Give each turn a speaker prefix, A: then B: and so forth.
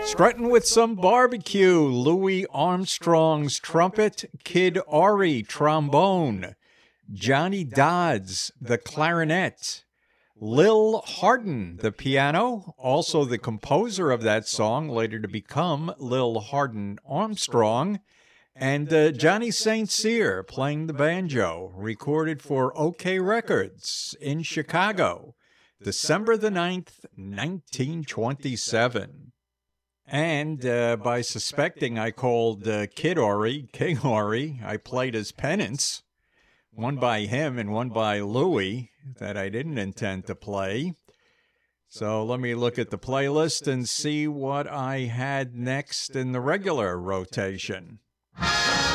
A: Strutting with some barbecue, Louis Armstrong's trumpet, Kid Ory trombone, Johnny Dodds the clarinet, Lil Hardin the piano, also the composer of that song, later to become Lil Hardin Armstrong, and Johnny St. Cyr playing the banjo, recorded for OK Records in Chicago, December the 9th, 1927. And by suspecting I called Kid Ory King Ory, I played his penance, one by him and one by Louis, that I didn't intend to play. So let me look at the playlist and see what I had next in the regular rotation.